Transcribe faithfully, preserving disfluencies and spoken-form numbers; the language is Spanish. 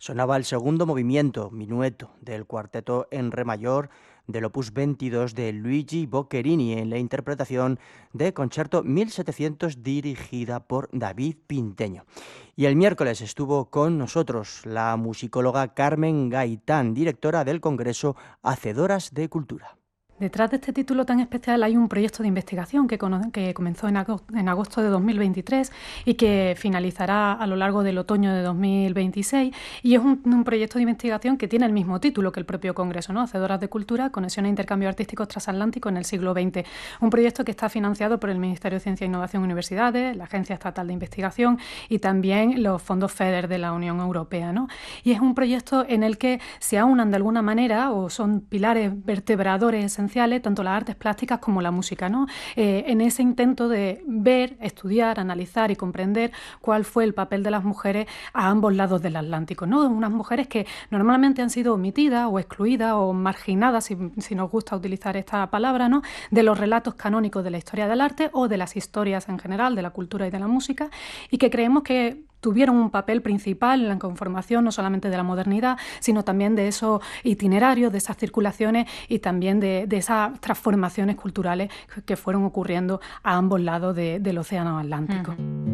Sonaba el segundo movimiento, minueto, del cuarteto en re mayor del opus veintidós de Luigi Boccherini en la interpretación de Concierto mil setecientos dirigida por David Pinteño. Y el miércoles estuvo con nosotros la musicóloga Carmen Gaitán, directora del Congreso Hacedoras de Cultura. Detrás de este título tan especial hay un proyecto de investigación que, que comenzó en agosto, en agosto de dos mil veintitrés y que finalizará a lo largo del otoño de dos mil veintiséis, y es un, un proyecto de investigación que tiene el mismo título que el propio Congreso, ¿no? Hacedoras de Cultura, conexión e intercambio artísticos transatlánticos en el siglo veinte. Un proyecto que está financiado por el Ministerio de Ciencia, Innovación y Universidades, la Agencia Estatal de Investigación y también los fondos FEDER de la Unión Europea, ¿no? Y es un proyecto en el que se aunan de alguna manera, o son pilares vertebradores esenciales, tanto las artes plásticas como la música, ¿no? Eh, en ese intento de ver, estudiar, analizar y comprender cuál fue el papel de las mujeres a ambos lados del Atlántico, ¿no? Unas mujeres que normalmente han sido omitidas o excluidas o marginadas, si, si nos gusta utilizar esta palabra, ¿no? De los relatos canónicos de la historia del arte o de las historias en general, de la cultura y de la música, y que creemos que tuvieron un papel principal en la conformación no solamente de la modernidad, sino también de esos itinerarios, de esas circulaciones y también de, de esas transformaciones culturales que fueron ocurriendo a ambos lados de, del Océano Atlántico. Uh-huh.